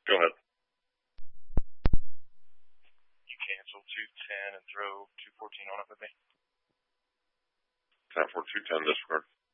Go ahead. You cancel 210 and throw 214 on it with me. 10 for 210 disregard.